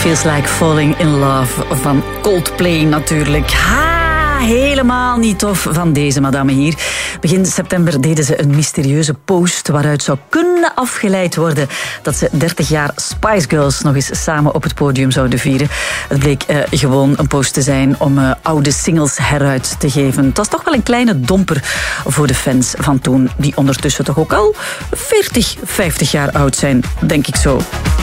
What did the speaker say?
Feels Like Falling in Love van Coldplay natuurlijk. Helemaal niet tof van deze madame hier. Begin september deden ze een mysterieuze post waaruit zou kunnen afgeleid worden dat ze 30 jaar Spice Girls nog eens samen op het podium zouden vieren. Het bleek gewoon een post te zijn om oude singles heruit te geven. Het was toch wel een kleine domper voor de fans van toen, die ondertussen toch ook al 40, 50 jaar oud zijn, denk ik zo.